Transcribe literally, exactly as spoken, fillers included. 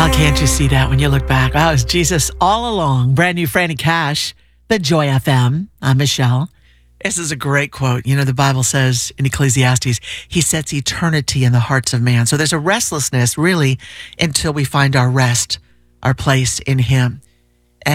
Oh, can't you see that when you look back? Oh, it's Jesus all along. Brand new Franny Cash, the Joy F M. I'm Michelle. This is a great quote. You know, the Bible says in Ecclesiastes, he sets eternity in the hearts of man. So there's a restlessness really until we find our rest, our place in him.